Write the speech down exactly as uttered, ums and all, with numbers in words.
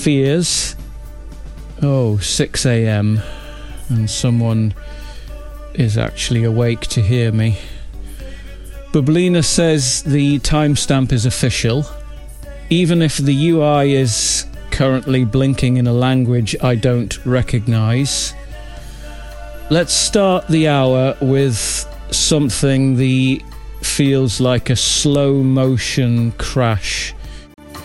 fears. Oh, six a.m. and someone is actually awake to hear me. Bublina says the timestamp is official. Even if the U I is currently blinking in a language I don't recognise. Let's start the hour with something that feels like a slow motion crash